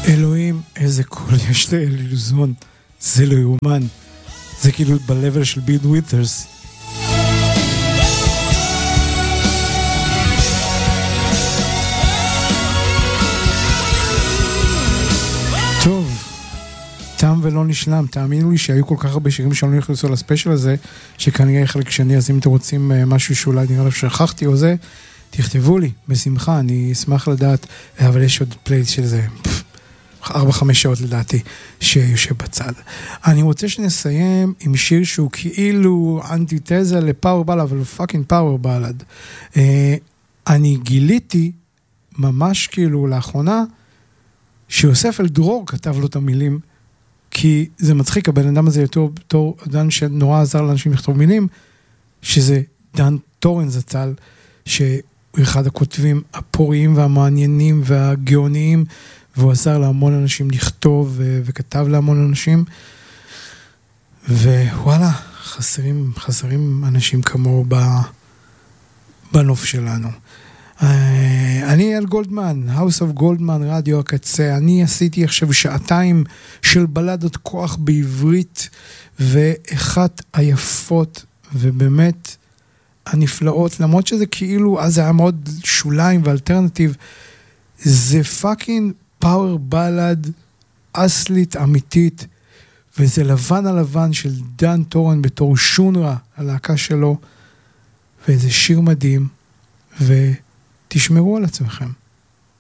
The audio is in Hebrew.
אלוהים, איזה קול יש לאילוזון, זה לא יאומן, זה כאילו בלבל של ביל ווית'רס. טוב, תם ולא נשלם, תאמינו לי שהיו כל כך הרבה שירים שלא נכנסו לספיישל הזה, שכנראה חלק שני, אז אם אתם רוצים משהו שאולי נראה לי שכחתי או זה, תכתבו לי, בשמחה, אני אשמח לדעת, אבל יש עוד פלייליסט של זה, 4-5 שעות לדעתי, שיושב בצד. אני רוצה שנסיים עם שיר שהוא כאילו אנטיתזה לפאוור בלד, אבל הוא פאקינג פאוור בלד. אני גיליתי, ממש כאילו לאחרונה, שיוסף אלדרור כתב לו את המילים, כי זה מצחיק, הבן אדם הזה יותר אדם שנורא עזר לאנשים לכתוב מילים, שזה דן טורן זצ"ל, שהוא אחד הכותבים הפוריים והמעניינים והגאוניים, והוא עזר להמון אנשים לכתוב, וכתב להמון אנשים, ווואלה, חסרים אנשים כמו בנוף שלנו. אני אל גולדמן, House of Goldman, רדיו הקצה. אני עשיתי עכשיו 2 של בלדות כוח בעברית, ואחת היפות ובאמת הנפלאות, למרות שזה כאילו אז היה מאוד שוליים ואלטרנטיב, זה פאקינג פאוור בלד אסלית אמיתית, וזה לבן על לבן של דן טורן בתור שונרה, הלהקה שלו, וזה שיר מדהים, ותשמרו על עצמכם.